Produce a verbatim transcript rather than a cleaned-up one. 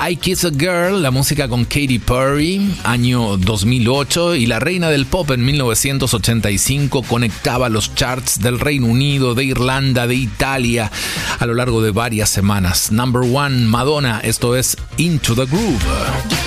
I Kiss a Girl, la música con Katy Perry, año dos mil ocho, y la reina del pop en mil novecientos ochenta y cinco conectaba los charts del Reino Unido, de Irlanda, de Italia a lo largo de varias semanas. Number one, Madonna, esto es Into the Groove.